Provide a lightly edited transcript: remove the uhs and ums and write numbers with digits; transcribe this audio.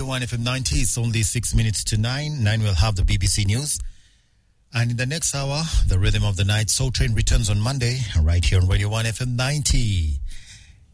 1 FM 90. It's only 6 minutes to 9. 9 will have the BBC News. And in the next hour, the Rhythm of the Night Soul Train returns on Monday, right here on Radio 1 FM 90.